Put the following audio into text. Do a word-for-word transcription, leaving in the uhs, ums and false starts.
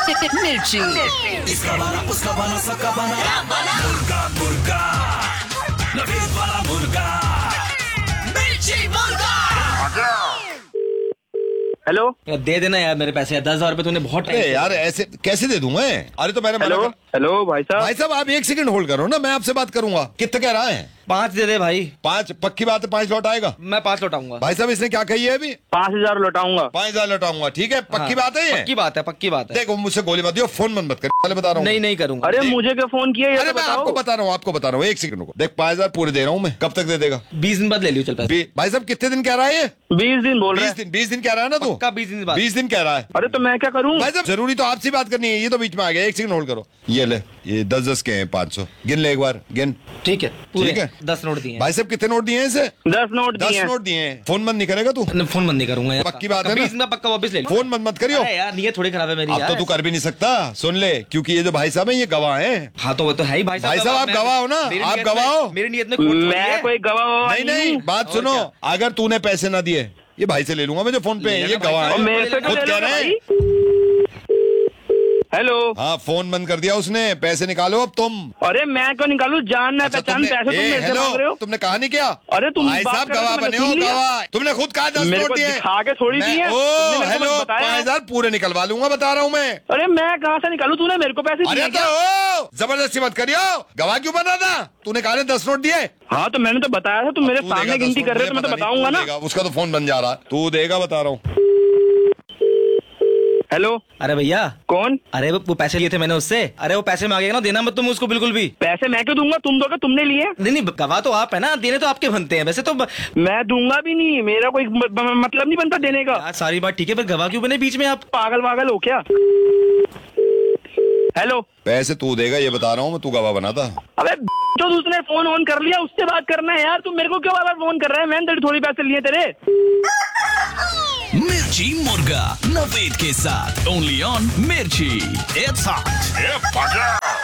मिर्ची। इसका वाला उसका बना सबका बना मुर्गा मुर्गा नवीद वाला मुर्गा मिर्ची मुर्गा। हेलो दे देना यार मेरे पैसे, दस हजार रुपए तूने बहुत अरे यार ऐसे कैसे दे दूं मैं? अरे तो मैंने हेलो हेलो भाई साहब। भाई साहब आप एक सेकंड होल्ड करो ना, मैं आपसे बात करूंगा। कितना कह रहा है? पाँच दे दे भाई। पाँच पक्की बात है? पाँच लौट आएगा? मैं पाँच लौटाऊंगा। भाई साहब इसने क्या कही है अभी? पाँच हजार लौटाऊंगा। पाँच हजार लौटाऊंगा, ठीक है? पक्की हाँ, बात है ये? पक्की बात है, पक्की बात है। देखो मुझसे गोली मत दियो, फोन मत मत कर, पहले बता रहा हूँ। नहीं नहीं करूंगा। अरे मुझे क्या फोन किया ये अरे तो मैं बताओ। आपको बता रहा हूँ, आपको बता रहा हूँ, एक सेकंड को। देख पाँच हजार पूरे दे रहा हूँ मैं, कब तक दे देगा? बीस दिन बाद ले लियो चल पैसे। बी- भाई साहब कितने दिन कह रहा है ये? बीस दिन बोल रहे बीस हैं। दिन बीस दिन कह रहा है ना तू? पक्का बीस दिन बाद। बीस दिन कह रहा है। अरे तो मैं क्या करूँ? भाई साहब जरूरी तो आपसे बात करनी है, ये तो बीच में आ गया। एक सेकंड होल्ड करो। ये ले, ये दस दस के हैं, पाँच सौ गिन ले एक बार, गिन। ठीक है पूरे ठीक है। दस नोट दिए हैं। भाई साहब कितने नोट दिए हैं इसे? दस नोट दस दिए हैं। नोट दिए हैं। फोन बंद नहीं करेगा तू? न, फोन बंद नहीं करूंगा यार। पक्की बात है ना? बीस दिन बाद पक्का वापस ले लो। फोन बंद मत करियो। अरे यार नीयत थोड़ी खराब है मेरी अब यार। तो तू कर भी नहीं सकता, सुन ले, क्योंकि ये जो भाई साहब है ये गवाह हैं। हाँ तो वो तो है ही भाई साहब। भाई साहब, आप मैं- गवाह हो ना? मेरी आप नीयत में- गवाह हो? मेरी नीयत में खोट थोड़ी है। मैं कोई गवाह नहीं नहीं, बात और सुनो, क्या? अगर तूने पैसे ना दिए, ये भाई से ले लूंगा मैं जो फोन पे है, ले ये लेना गवाह भाई और साहब। है। मेरे से खुद क्यों ले कह लोगे रहे हैं। भाई? हेलो। हाँ फोन बंद कर दिया उसने, पैसे निकालो अब तुम। अरे मैं क्यों निकालूं? जान ना अच्छा, पहचान तुमने- पैसे तुम ए, मेरे से हेलो, मांग रहे हो? तुमने कहा नहीं क्या? अरे तुम भाई बात साहब कर रहे हो, गवाह मैंने बने हो, सुन लिया। गवाह। तुमने खुद कहा दस मेरे नोट को दिए। दिखा के थोड़ी मैं- दिए। ओ तुमने मेरे को हेलो, बस बताया। पाँच हजार पूरे निकलवा लूंगा, बता रहा हूँ मैं। अरे मैं कहाँ से निकालूं? तूने मेरे को पैसे अरे दिए तो क्या? ओ, जबरदस्ती मत करियो, गवाह क्यों बना था? तूने कहा ना दस नोट दिए। हाँ तो मैंने तो बताया था, तुम मेरे तू सामने देगा गिनती दस कर नोट, रहे हो तो मैं मुझे तो पता नहीं, बताऊंगा तू ना। देगा, उसका तो फोन बन जा रहा है, तू देगा, बता रहा हूँ। हेलो अरे भैया कौन? अरे वो वो पैसे लिए थे मैंने उससे। अरे वो पैसे मांगेगा ना, देना मत तुम उसको बिल्कुल भी। पैसे मैं क्यों दूंगा? तुम दोगे, तुमने लिए। नहीं नहीं गवाह तो आप है ना, देने तो आपके बनते हैं वैसे तो। मैं दूंगा भी नहीं, मेरा कोई म- म- मतलब नहीं बनता देने का। यार सारी बात ठीक है, पर गवाह क्यों बने बीच में आप? पागल वागल हो क्या? हेलो। पैसे तू देगा ये बता रहा हूँ मैं, तू गवाह बना था। अबे जो उसने फोन ऑन कर लिया उससे बात करना है यार। तू मेरे को क्यों बार बार फोन कर रहा है? मैंने तेरे थोड़ी पैसे लिए तेरे। मिर्ची मुर्गा नवीद के साथ ओनली ऑन मिर्ची। It's hot.